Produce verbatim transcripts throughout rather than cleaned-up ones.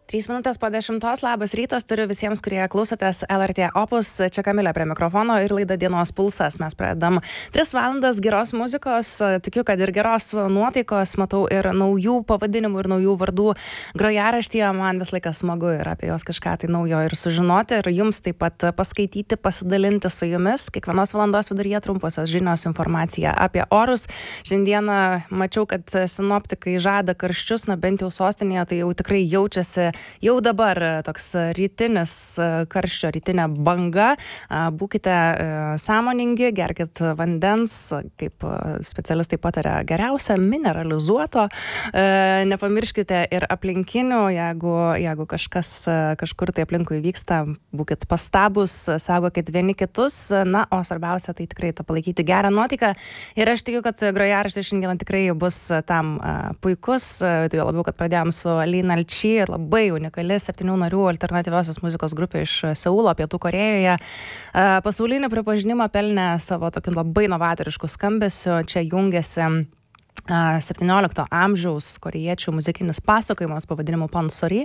trys minutės po dešimtos, labas rytas, turiu visiems, kurie klausotės L R T Opus, čia Kamilė prie mikrofono ir laida Dienos pulsas. Mes pradedam tris valandas geros muzikos, tikiu, kad ir geros nuotaikos, matau ir naujų pavadinimų ir naujų vardų grojaraštyje, man vis laikas smagu ir apie juos kažką tai naujo ir sužinoti ir jums taip pat paskaityti, pasidalinti su jumis. Kiekvienos valandos viduryje trumposios žinios, informacija apie orus. Šiandieną mačiau, kad sinoptikai žada karščius, na bent jau sostinėje, tai jau tikrai jaučiasi jau dabar toks rytinis karščio, rytinė banga. Būkite sąmoningi, gerkit vandens, kaip specialistai pataria, geriausia mineralizuoto. Nepamirškite ir aplinkinių, jeigu, jeigu kažkas kažkur tai aplinkui vyksta, būkit pastabus, saugokit vieni kitus, na, o svarbiausia tai tikrai tą palaikyti gerą nuotaiką. Ir aš tikiu, kad grojaraštis šiandien tikrai bus tam puikus, tai labiau, kad pradėjom su Lina Alči, labai unikali septynių narių alternatyviosios muzikos grupė iš Seulo, Pietų Korėjoje. Pasaulinį pripažinimą pelnė savo tokiu labai novatorišku skambesiu. Čia jungiasi septyniolikto amžiaus korėjiečių muzikinis pasakojimas pavadinimu Pansori.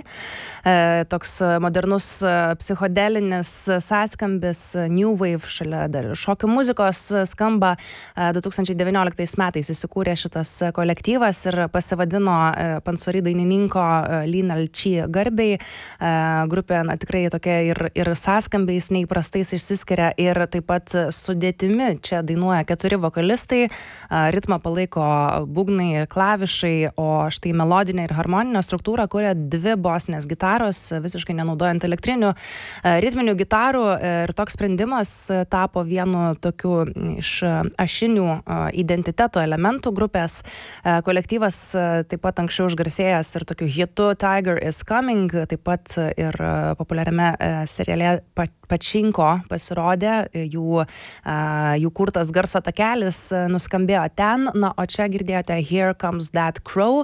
Toks modernus psichodelinis sąskambis, new wave, šalia dar šokių muzikos skamba. du tūkstančiai devynioliktais metais įsikūrė šitas kolektyvas ir pasivadino Pansori dainininko Lina Alči garbei. Grupė na, tikrai tokia ir, ir sąskambiais neįprastais išsiskiria ir taip pat sudėtimi. Čia dainuoja keturi vokalistai, ritmą palaiko būgnai, klavišai, o štai melodinę ir harmoninę struktūrą kuria dvi bosinės gitaros, visiškai nenaudojant elektrinių ritminių gitarų. Ir toks sprendimas tapo vienu tokiu iš ašinių identiteto elementų grupės. Kolektyvas taip pat anksčiau užgarsėjęs ir tokiu hitu Tiger is Coming, taip pat ir populiariame seriale Pačinko pasirodė, jų, jų kurtas garso takelis nuskambėjo ten, na, o čia girdėjote Here Comes That Crow,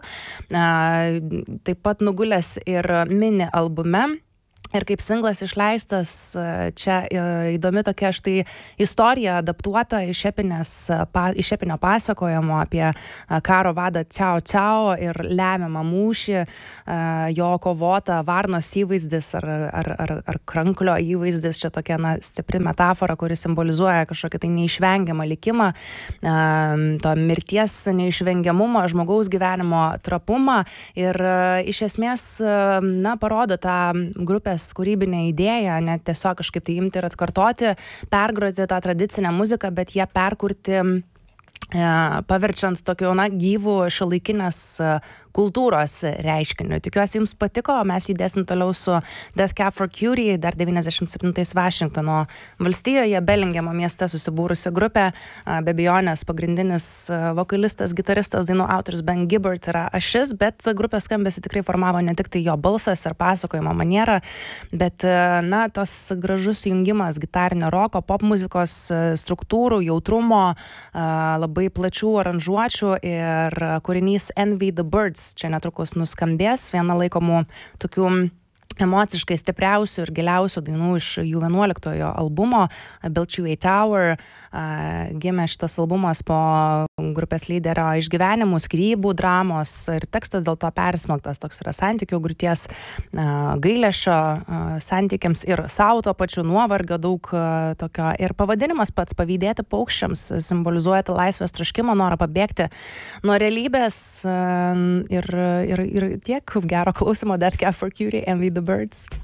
taip pat nugulęs ir mini albume. Ir kaip singlas išleistas, čia įdomi tokia štai istorija adaptuota iš, epinės, pa, iš epinio pasakojimo apie karo vadą Ciao Ciao ir lemiamą mūšį, jo kovota varnos įvaizdis ar, ar, ar, ar kranklio įvaizdis. Čia tokia na, stipri metafora, kuri simbolizuoja kažkokį tai neišvengiamą likimą, to mirties neišvengiamumą, žmogaus gyvenimo trapumą ir iš esmės na, parodo tą grupės kūrybinę idėją, net tiesiog kažkaip tai imti ir atkartoti, pergroti tą tradicinę muziką, bet ją perkurti, paverčiant tokiu na, gyvų šiuolaikinės kultūros reiškiniu. Tikiuosi jums patiko, o mes judėsim toliau su Death Cab for Cutie, dar devyniasdešimt septintais Vašingtono valstijoje, Belingemo mieste susibūrusi grupė. Be abejonės pagrindinis vokalistas, gitaristas, dainų autorius Ben Gibbard yra ašis, bet grupės skambesį tikrai formavo ne tik tai jo balsas ir pasakojimo maniera, bet na, tos gražus jungimas gitarinio roko, pop muzikos struktūrų, jautrumo, labai plačių aranžuočių ir kūrinys Envy the Birds čia netrukus nuskambės, viena laikomų tokių emociškai stipriausių ir giliausių dainų iš jų vienuoliktojo albumo Built You a Tower. Gimė šitas albumas po grupės lyderio išgyvenimų, skyrybų, dramos ir tekstas dėl to persmelktas. Toks yra santykių griūties, gailesčio santykiams ir savo to pačiu nuovargio daug tokio. Ir pavadinimas pats Pavydėti paukščiams simbolizuoja laisvės troškimą, norą pabėgti nuo realybės ir, ir, ir tiek gero klausimo Death Cab for Cutie, Envy the Birds.